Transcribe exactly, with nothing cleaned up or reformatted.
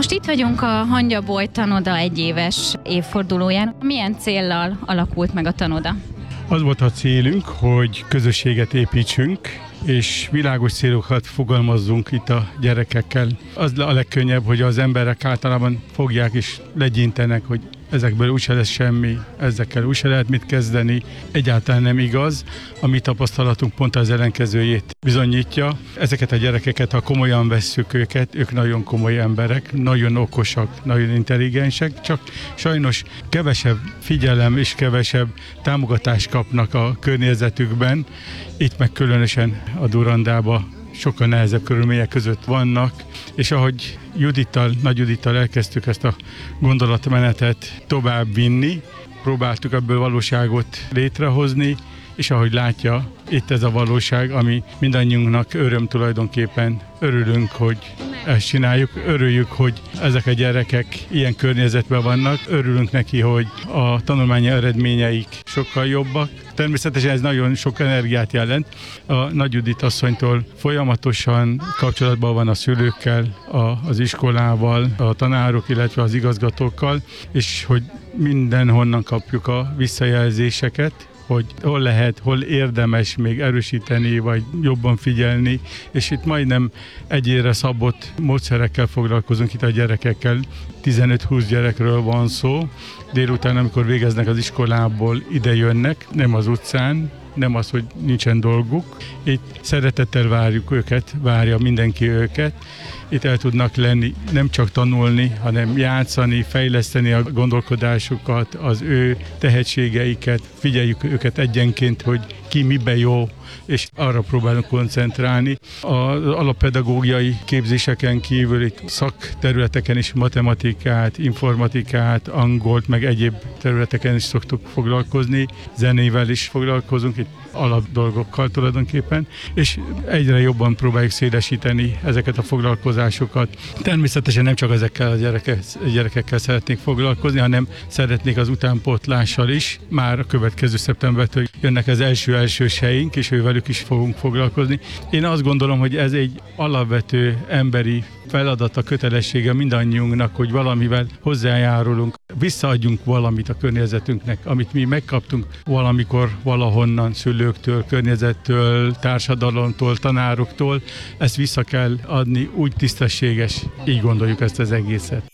Most itt vagyunk a Hangyaboly Tanoda egyéves évfordulóján. Milyen céllal alakult meg a tanoda? Az volt a célunk, hogy közösséget építsünk, és világos célokat fogalmazzunk itt a gyerekekkel. Az a legkönnyebb, hogy az emberek általában fogják és legyintenek, hogy ezekből úgyse lesz semmi, ezekkel úgyse lehet mit kezdeni. Egyáltalán nem igaz. A mi tapasztalatunk pont az ellenkezőjét bizonyítja. Ezeket a gyerekeket, ha komolyan vesszük őket, ők nagyon komoly emberek, nagyon okosak, nagyon intelligensek, csak sajnos kevesebb figyelem és kevesebb támogatást kapnak a környezetükben. Itt meg különösen a Durandába sokkal nehezebb körülmények között vannak, és ahogy Judittal, Nagy Judittal elkezdtük ezt a gondolatmenetet tovább vinni, próbáltuk ebből valóságot létrehozni, és ahogy látja, itt ez a valóság, ami mindannyiunknak öröm tulajdonképpen. Örülünk, hogy ezt csináljuk, örüljük, hogy ezek a gyerekek ilyen környezetben vannak, örülünk neki, hogy a tanulmányi eredményeik sokkal jobbak. Természetesen ez nagyon sok energiát jelent. A Nagy Judit asszonytól folyamatosan kapcsolatban van a szülőkkel, a, az iskolával, a tanárok, illetve az igazgatókkal, és hogy mindenhonnan kapjuk a visszajelzéseket, hogy hol lehet, hol érdemes még erősíteni, vagy jobban figyelni, és itt majdnem egyére szabott módszerekkel foglalkozunk itt a gyerekekkel. tizenöt-húsz gyerekről van szó. Délután, amikor végeznek az iskolából, ide jönnek, nem az utcán, nem az, hogy nincsen dolguk. Itt szeretettel várjuk őket, várja mindenki őket. Itt el tudnak lenni, nem csak tanulni, hanem játszani, fejleszteni a gondolkodásukat, az ő tehetségeiket, figyeljük őket egyenként, hogy ki miben jó, és arra próbálunk koncentrálni. Az alappedagógiai képzéseken kívül itt szakterületeken is matematikát, informatikát, angolt, meg egyéb területeken is szoktuk foglalkozni, zenével is foglalkozunk, itt alapdolgokkal tulajdonképpen, és egyre jobban próbáljuk szélesíteni ezeket a foglalkozásokat. Természetesen nem csak ezekkel a gyerekek, gyerekekkel szeretnék foglalkozni, hanem szeretnék az utánpótlással is. Már a következő szeptembertől jönnek az első elsőseink, és ővelük is fogunk foglalkozni. Én azt gondolom, hogy ez egy alapvető emberi feladata, kötelessége mindannyiunknak, hogy valamivel hozzájárulunk, visszaadjunk valamit a környezetünknek, amit mi megkaptunk valamikor valahonnan, szülőktől, környezettől, társadalomtól, tanároktól, ezt vissza kell adni, úgy tisztességes, így gondoljuk ezt az egészet.